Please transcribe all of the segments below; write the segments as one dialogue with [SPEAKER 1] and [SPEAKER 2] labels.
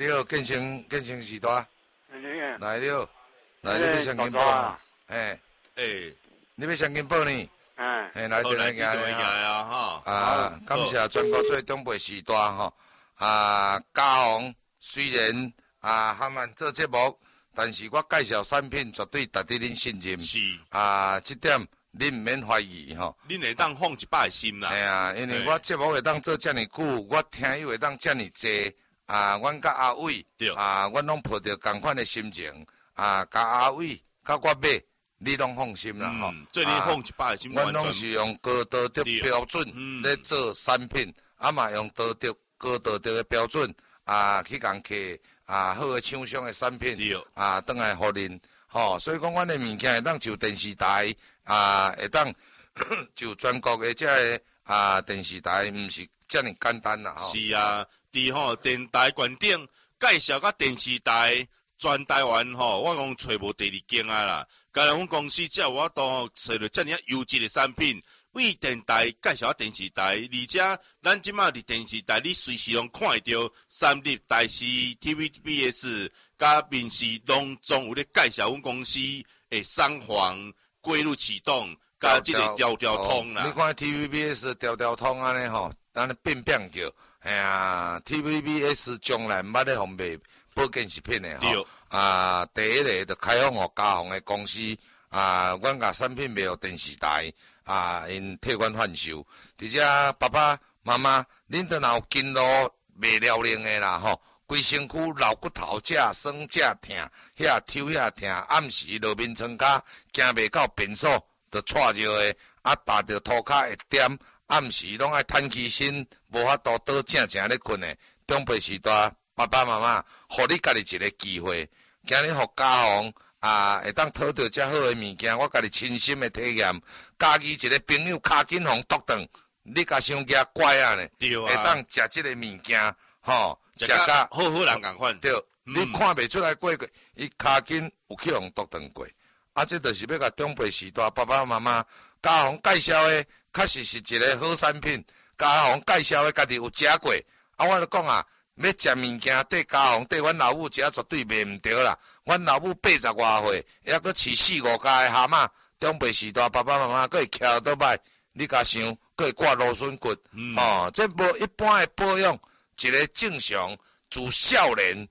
[SPEAKER 1] 你好，建成时代，来你好，来你要双金宝啊？你要双金宝呢？来电来行
[SPEAKER 2] 啊
[SPEAKER 1] 哈！感谢全国最中北时代吼嘉宏虽然喊咱做节目，但是我介绍产品绝对值得恁信任。
[SPEAKER 2] 是
[SPEAKER 1] 这点恁唔免怀疑吼。
[SPEAKER 2] 恁会当放一百个心啦。
[SPEAKER 1] 因为我节目会当做遮尔久，我听友会当遮尔济。阮甲阿伟，阮拢抱着同款的心情，甲阿伟，甲我买，你拢放心啦吼。
[SPEAKER 2] 做你放一百个心，
[SPEAKER 1] 阮拢是用高道德标准咧做产品，嘛用高道德的标准去共客好的厂商的产品转来互恁吼。所以讲，阮的物件会当就电视台会当就全国的遮个电视台，毋是遮尔简单啦吼。
[SPEAKER 2] 是啊。伫电台观顶介绍甲电视台全台湾我讲找无第二间啦。甲阮公司才有法度找到遮尔优质的产品，为电台介绍电视台，而且咱即马伫电视台，你随时拢看会到三立、台视、TVBS 甲民视拢总有咧介绍阮公司的商环规律启动，甲即个条通啦。
[SPEAKER 1] 你看 TVBS 条通安尼吼，安尼变叫。TVBS 将来毋捌咧互卖保健食品的吼。第一个就开放互嘉宏的公司阮甲产品卖互电视台因替阮贩售。而且爸爸妈妈，恁都若有筋络袂了灵的啦吼，规身躯老骨头只酸只痛，遐抽遐痛，暗时落眠床骹行袂到便所，就带着的踏着涂骹会点。暗时拢爱摊起身，无法度倒正咧困的。中辈时代，爸爸妈妈，互你家己一个机会，今日互嘉宏会当讨到遮好的物件，我家己亲身的体验。家己一个朋友骹紧互剁断，你甲伤惊怪啊呢？会当食即个物件，吼，食甲
[SPEAKER 2] 好人共款。
[SPEAKER 1] 对，你看袂出来过，伊骹紧有去互剁断过。这就是要甲中辈时代爸爸妈妈嘉宏介绍的。确实是一个好产品，嘉宏介绍的家己有食过，我就讲要食物件缀嘉宏缀阮老母食绝对袂毋对啦。阮老母80外岁，还佫饲4、5家的蛤蟆，中辈时代爸爸妈妈佫会徛倒摆，你甲想，佫会挂芦笋骨，这无一般的保养，一个正常自少年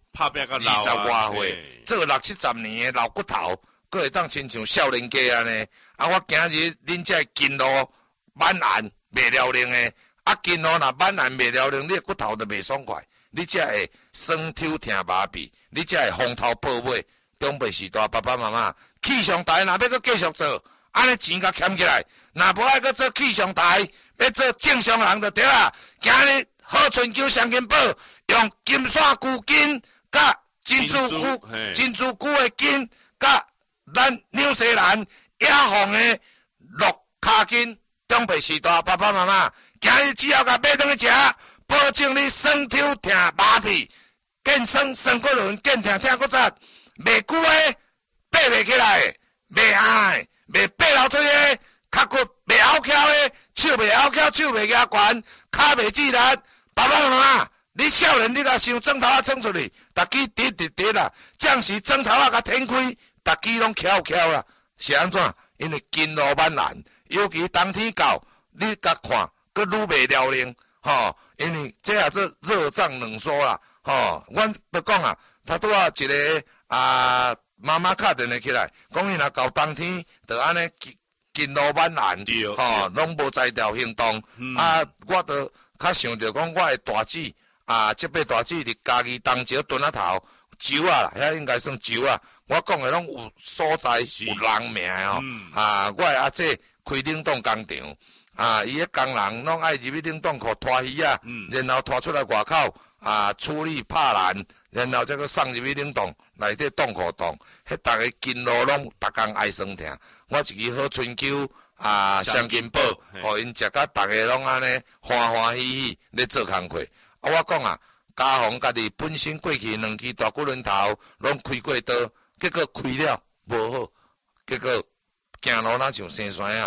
[SPEAKER 1] 20外岁，做60、70年的老骨头，佫会当亲像少年家安尼。我今日恁这筋络满硬袂了灵的，筋络若满硬袂了灵，你的骨头就袂爽快，你才会酸抽疼麻痹，你才会风头报尾。中辈时代爸爸妈妈，气象台若要搁继续做，安尼钱甲欠起来，若无爱搁做气象台，要做正常人就对啦。今日好春秋双金宝用金线骨筋甲珍珠菇的筋甲咱纽西兰野凤的鹿骹筋。中辈时代爸爸妈妈，今日只要甲买转去食，保证你酸抽疼麻痹，见酸酸骨轮，见疼疼骨折，袂久的爬袂起来的，袂矮的，袂爬楼梯的，脚骨袂拗翘的，手袂拗翘，手袂举悬，骹袂自力。爸爸妈妈，你少年你甲想砖头装出去，逐支直啦，将是砖头甲天开，逐支拢翘啦，是安怎？因为筋络满烂。尤其冬天到，你甲看，佫愈袂了灵，因为这也做热胀冷缩啦，阮就讲他拄一个妈妈敲电话起来，讲伊若到冬天，就安尼筋络满烂，拢无才调行动，我就较想着讲，我的大姊这辈大姊伫家己东桥墩仔头酒啦，遐应该算酒我讲的拢有所在有人命的我的阿姐。开冷冻工厂，伊个工人拢爱入去冷冻库拖鱼然后拖出来外口处理拍烂，然后再去送入去冷冻内底冻库冻，迄逐个筋络拢逐工爱酸疼。我一支好春秋双金宝，互因食甲逐个拢安尼欢欢喜喜咧做工课。我讲嘉宏家己本身过去2支大骨轮头拢开过刀，结果开了无好，结果行路哪像生山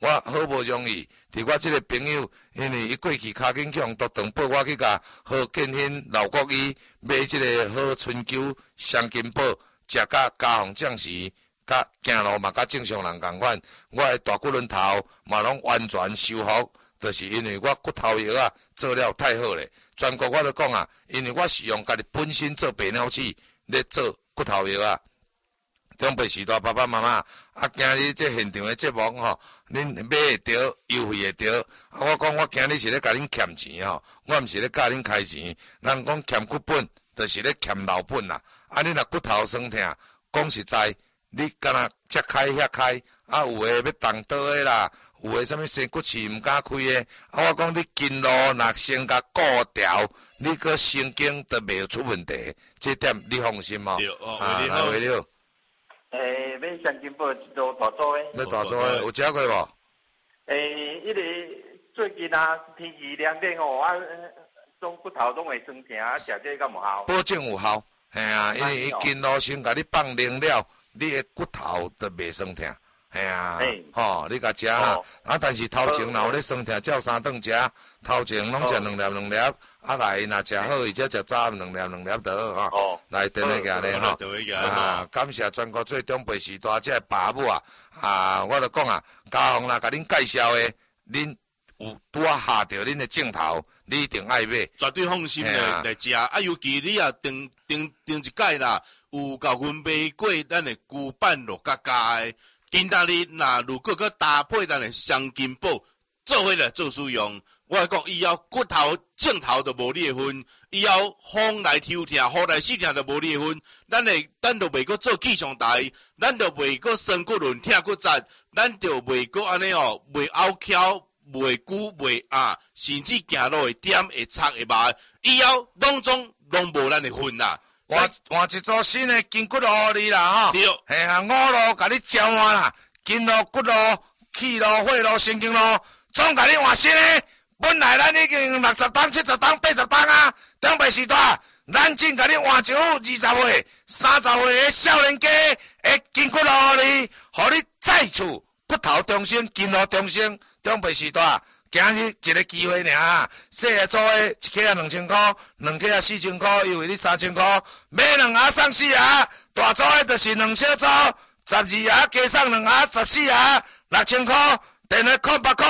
[SPEAKER 1] 我好无容易，伫我即个朋友，因为伊过去骹紧去用毒肠报，我去甲好建兴老国医买即个好春秋双金宝，食甲加红酱时，甲行路嘛甲正常人共款，我的大骨轮头嘛拢完全修复，就是因为我骨头药啊做了太好咧。全国我都讲啊，因为我是用家己本身做白鸟鼠咧做骨头药啊。中北时代爸爸妈妈啊，今日这现场的节目吼，恁买会着，优惠会着。啊，我讲我今日是咧甲恁欠钱吼，我毋是咧教恁开钱。人讲欠骨本，就是咧欠老本啦。啊，你若骨头酸痛，讲实在，你敢若遮开遐开，啊，有诶要动刀诶啦，有诶啥物生骨刺毋敢开诶。啊，我讲你筋路若先甲固调，你个神经都袂出问题，这点你放心哦。啊，来为了。
[SPEAKER 3] 买双金宝一组大组诶。
[SPEAKER 1] 要大组诶，有食过无？
[SPEAKER 3] 迄个最近啊，天气凉冷哦，啊，种骨头拢会酸痛，啊，食这敢有效？
[SPEAKER 1] 保证有效，嘿啊，因为伊筋路先甲你放冷了，你诶骨头就袂酸痛，嘿啊，吼，你甲食啊，啊，但是头前若有咧酸痛，照三顿食，头前拢食2粒，啊来若食好，伊则食早2粒就好吼。来，等下个咧吼，啊，感谢全国最中北时代这爸母啊，我著讲啊，家宏啦，甲恁介绍诶，恁有拄啊下着恁诶镜头，你一定爱买，
[SPEAKER 2] 绝对放心来食。啊，尤其你啊，订一届啦，有甲阮买过咱诶旧版落加加诶，今仔日若如果佮搭配咱诶双金宝，做伙来做使用。我讲以后骨头镜头都无裂痕，以后风来抽疼、雨来湿疼都无裂痕。咱就袂阁做气象台，咱就袂阁酸骨轮、疼骨折，咱就袂阁安尼哦，袂拗翘、袂久、袂压，甚至行路会点、会擦、会麻，以后拢无咱的份啦。
[SPEAKER 1] 换一组新的筋骨路互你啦吼，
[SPEAKER 2] 对，
[SPEAKER 1] 嘿啊，五路甲你交换啦，筋路、骨路、气路、血路、神经路，总甲你换新的。本来咱已经60档、70档、80档啊，中北时代，咱正甲你换一副20岁、30岁的少年家的筋骨路互你，互你再次骨头重生、筋路重生。中北时代，今日一个机会尔，细个做的一克啊2000块，2克啊4000块，优惠你3000块，买2盒送4盒，大组的就是2小组，12盒加送2盒14盒，6000块，电话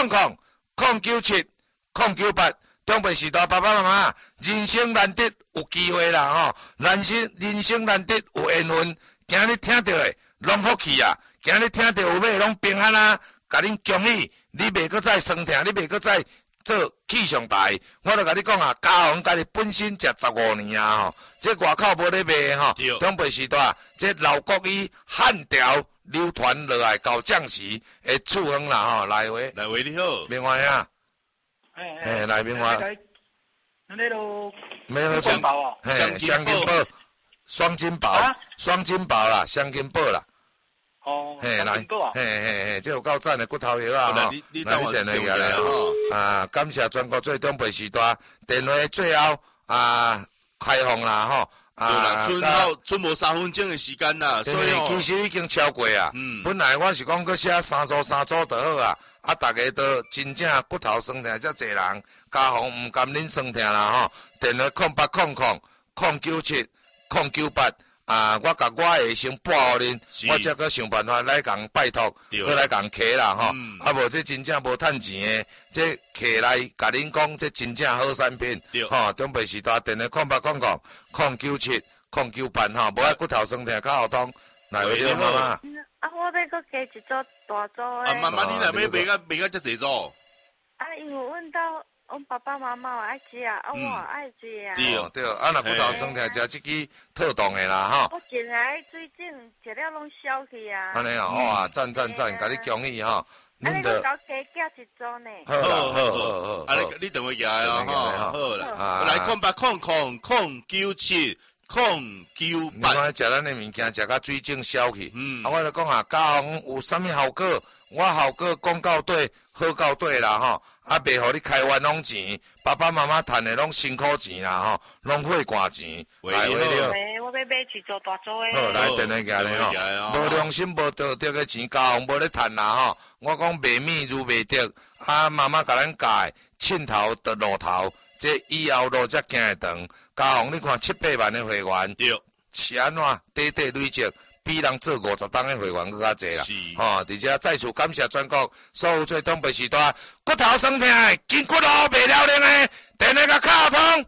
[SPEAKER 1] 0800 097 中北时代爸爸妈妈，人生难得有机会啦吼，人生难得有缘分，今日听到的拢福气啊，今日听到有买拢平安啊，甲恁恭喜，你袂阁再酸痛，你袂阁再做气象台，我著甲你讲啊，家宏家己本身食15年啊吼，这外口无咧卖吼，中北时代这老国医汉条流传落来到将士的处方啦吼，来回
[SPEAKER 2] 你好，
[SPEAKER 1] 明华呀。来明华，
[SPEAKER 3] 那都
[SPEAKER 1] 没有金
[SPEAKER 3] 宝哦，
[SPEAKER 1] 双金宝，双金宝，双金宝啦，双金宝啦。
[SPEAKER 3] 哦，
[SPEAKER 1] 来，这有够赞的骨头药啊！
[SPEAKER 2] 你
[SPEAKER 1] 电话来吼，啊，感谢全国最中北时代电话最后啊开放啦吼。
[SPEAKER 2] 啊，剩无3分钟的时间啦，所以
[SPEAKER 1] 其实已经超过啊。本来我是讲，佮写3组就好啊。啊，大家都真正骨头酸痛，遮侪人，家宏毋甘恁酸痛啦吼。电话0800 097 098我甲我下先拨互恁，我则搁想办法来共拜托，搁来共客啦吼。啊，无这真正无趁钱的，这客来甲恁讲，这真正好产品。吼，中北时代电话0800 097 098吼，无爱骨头酸痛较好通。来，为了妈妈。
[SPEAKER 4] 啊，我要搁加一组大组的。
[SPEAKER 2] 啊，妈妈，你若要买甲遮济组？
[SPEAKER 4] 啊，因为阮爸爸妈妈有爱食，啊，我也爱食啊。
[SPEAKER 1] 对，啊，若骨头酸痛，食这支特动的啦吼。
[SPEAKER 4] 我近来最近食了拢消去啊。
[SPEAKER 1] 安尼哦，哇，赞，甲你恭喜吼。
[SPEAKER 4] 恁个交加加一组呢？
[SPEAKER 1] 好。
[SPEAKER 2] 啊，你等我下哦，好啦，来0800 097 098。
[SPEAKER 1] 你看食咱的物件，食甲水肿消去。啊，我就讲啊，家宏有啥物效果？我效果讲到底，好到底啦吼。啊，袂互你开冤枉钱，爸爸妈妈赚的拢辛苦钱啦吼，拢血汗钱。
[SPEAKER 2] 来，
[SPEAKER 4] 没我要买一座大座的。
[SPEAKER 1] 好，来电话行咧吼，无良心无道德的钱，家红无咧趁啦吼。我讲卖米如卖竹，啊妈妈甲咱教的，凊头得路头，这以后路才行会长。家红你看7-8万的会员，
[SPEAKER 2] 对，
[SPEAKER 1] 是安怎？短短累积。比人做50档的会员更较济啦，吼！而且再次感谢全国所有做长辈时代骨头酸痛的、筋骨路袂了灵的，电话甲卡通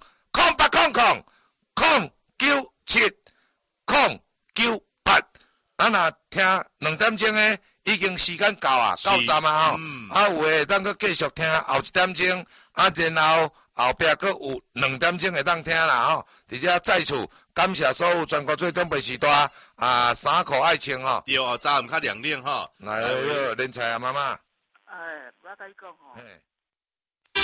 [SPEAKER 1] 0800-97-098，咱若听2点钟的，已经时间到啊，到站啊吼，啊有诶，咱佫继续听后1点钟，啊然后后壁佫有2点钟会当听啦吼，而且再次。感谢所有全国最长辈时代衫裤爱穿吼。
[SPEAKER 2] 对哦，早暗较亮亮吼。
[SPEAKER 1] 来，恁菜啊，妈妈。
[SPEAKER 5] 我甲你讲吼。